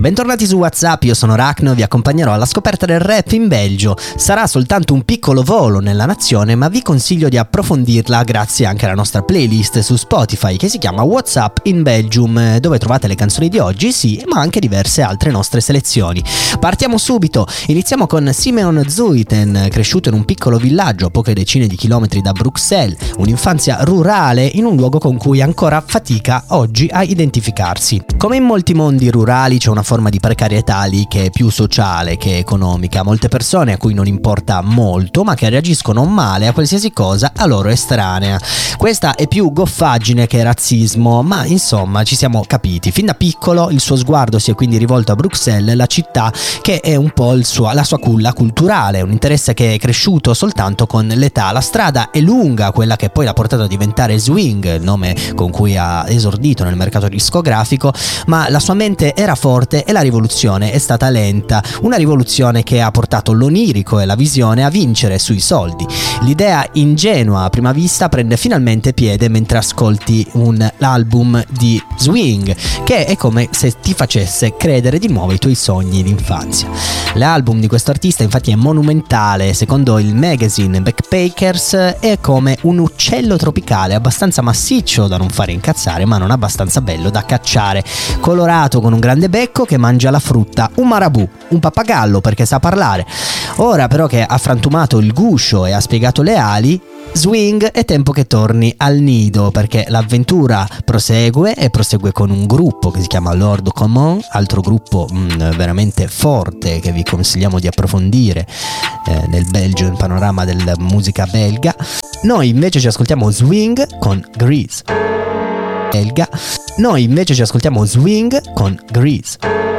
Bentornati su WhatsApp, io sono Rachno e vi accompagnerò alla scoperta del rap in Belgio. Sarà soltanto un piccolo volo nella nazione, ma vi consiglio di approfondirla grazie anche alla nostra playlist su Spotify che si chiama WhatsApp in Belgium, dove trovate le canzoni di oggi, sì, ma anche diverse altre nostre selezioni. Partiamo subito, iniziamo con Simeon Zuiten, cresciuto in un piccolo villaggio a poche decine di chilometri da Bruxelles, un'infanzia rurale in un luogo con cui ancora fatica oggi a identificarsi. Come in molti mondi rurali c'è una forma di precarietà lì che è più sociale che economica, molte persone a cui non importa molto ma che reagiscono male a qualsiasi cosa a loro estranea. Questa è più goffaggine che razzismo, ma insomma ci siamo capiti. Fin da piccolo il suo sguardo si è quindi rivolto a Bruxelles, la città che è un po' la sua culla culturale, un interesse che è cresciuto soltanto con l'età. La strada è lunga, quella che poi l'ha portato a diventare Swing, il nome con cui ha esordito nel mercato discografico, ma la sua mente era forte e la rivoluzione è stata lenta, una rivoluzione che ha portato l'onirico e la visione a vincere sui soldi. L'idea ingenua a prima vista prende finalmente piede mentre ascolti l'album di Swing, che è come se ti facesse credere di nuovo ai tuoi sogni d'infanzia. L'album di questo artista infatti è monumentale, secondo il magazine Backpackers è come un uccello tropicale, abbastanza massiccio da non fare incazzare ma non abbastanza bello da cacciare, colorato con un grande becco che mangia la frutta, un marabù, un pappagallo perché sa parlare. Ora però che ha frantumato il guscio e ha spiegato le ali, Swing è tempo che torni al nido, perché l'avventura prosegue con un gruppo che si chiama Lord Common, altro gruppo veramente forte che vi consigliamo di approfondire nel Belgio, nel panorama della musica belga. Noi invece ci ascoltiamo Swing con Grease. Noi invece ci ascoltiamo Swing con Grease.